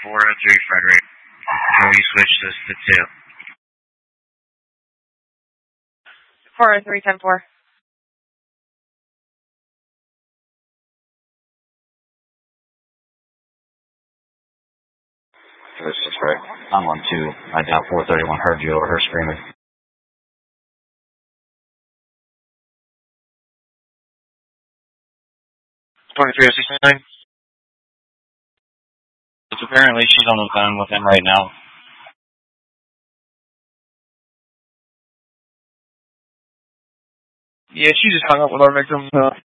403 Frederick. Can we switch this to 2? 403, 10-4. This is Rick. I'm on 2. I doubt 431 heard you over her screaming. 23-069. Apparently she's on the phone with him right now. Yeah, she just hung up with our victim.